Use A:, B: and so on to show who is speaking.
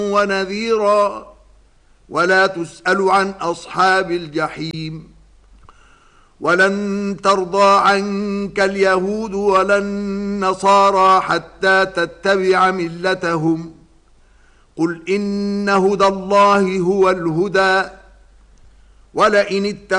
A: ونذيرا ولا تسأل عن أصحاب الجحيم ولن ترضى عنك اليهود ولا النصارى حتى تتبع ملتهم قل إن هدى الله هو الهدى ولئن اتبعت